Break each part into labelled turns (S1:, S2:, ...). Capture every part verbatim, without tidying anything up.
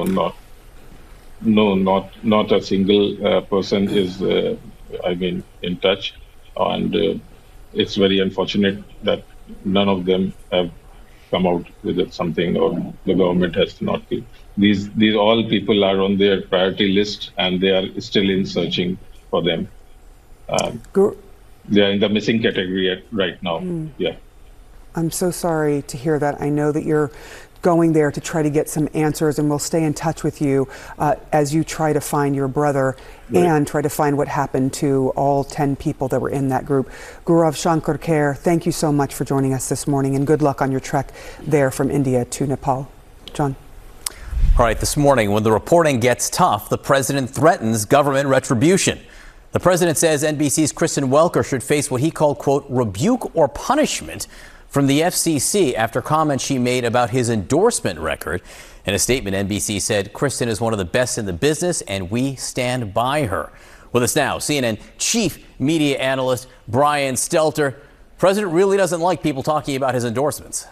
S1: no, not, no, not, not a single uh, person is, uh, I mean, in touch, and uh, it's very unfortunate that none of them have come out with something, or the government has not. These, these all people are on their priority list, and they are still in searching for them. Um, they are in the missing category right now. Mm. Yeah.
S2: I'm so sorry to hear that. I know that you're going there to try to get some answers, and we'll stay in touch with you uh, as you try to find your brother right. and try to find what happened to all ten people that were in that group. Gaurav Shankar Kher, thank you so much for joining us this morning, and good luck on your trek there from India to Nepal. John.
S3: All right, this morning, when the reporting gets tough, the president threatens government retribution. The president says N B C's Kristen Welker should face what he called, quote, rebuke or punishment from the F C C after comments she made about his endorsement record. In a statement, N B C said Kristen is one of the best in the business and we stand by her. With us now, C N N chief media analyst Brian Stelter. President really doesn't like people talking about his endorsements.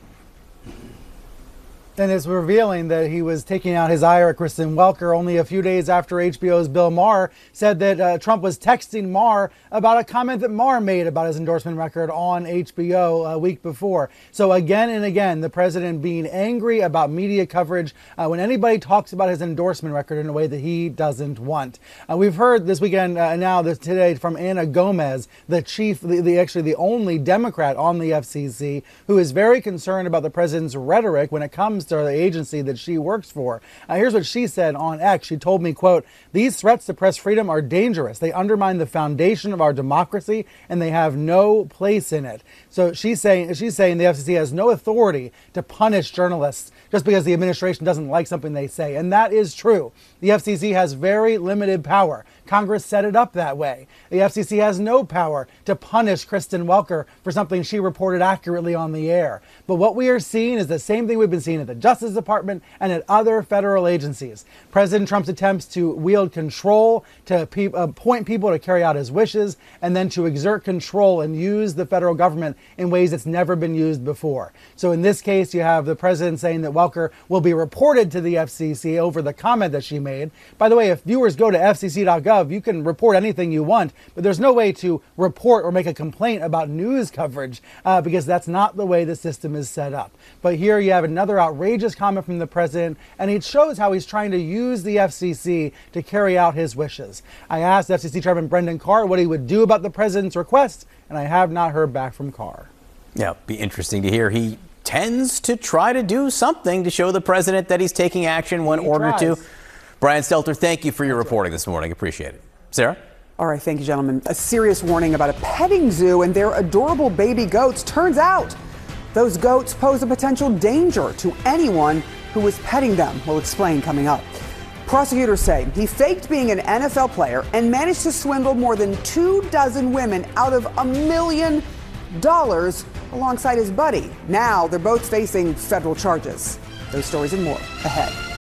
S4: And it's revealing that he was taking out his ire at Kristen Welker only a few days after H B O's Bill Maher said that uh, Trump was texting Maher about a comment that Maher made about his endorsement record on H B O a week before. So again and again, the president being angry about media coverage uh, when anybody talks about his endorsement record in a way that he doesn't want. Uh, we've heard this weekend, uh, now this today, from Anna Gomez, the chief, the, the actually the only Democrat on the F C C, who is very concerned about the president's rhetoric when it comes to the agency that she works for. Uh, here's what she said on X. She told me, quote, "These threats to press freedom are dangerous. They undermine the foundation of our democracy and they have no place in it." So she's saying she's saying the F C C has no authority to punish journalists just because the administration doesn't like something they say. And that is true. The F C C has very limited power. Congress set it up that way. The F C C has no power to punish Kristen Welker for something she reported accurately on the air. But what we are seeing is the same thing we've been seeing at the Justice Department and at other federal agencies. President Trump's attempts to wield control, to pe- appoint people to carry out his wishes, and then to exert control and use the federal government in ways that's never been used before. So in this case, you have the president saying that Welker will be reported to the F C C over the comment that she made. By the way, if viewers go to F C C dot gov, you can report anything you want, but there's no way to report or make a complaint about news coverage uh, because that's not the way the system is set up. But here you have another outrageous comment from the president, and it shows how he's trying to use the F C C to carry out his wishes. I asked F C C Chairman Brendan Carr what he would do about the president's request, and I have not heard back from Carr.
S3: Yeah, it'd be interesting to hear. He tends to try to do something to show the president that he's taking action when
S4: he
S3: ordered
S4: tries.
S3: to. Brian Stelter, thank you for your reporting this morning. Appreciate it. Sarah?
S2: All right, thank you, gentlemen. A serious warning about a petting zoo and their adorable baby goats. Turns out those goats pose a potential danger to anyone who was petting them. We'll explain coming up. Prosecutors say he faked being an N F L player and managed to swindle more than two dozen women out of a million dollars alongside his buddy. Now they're both facing federal charges. Those stories and more ahead.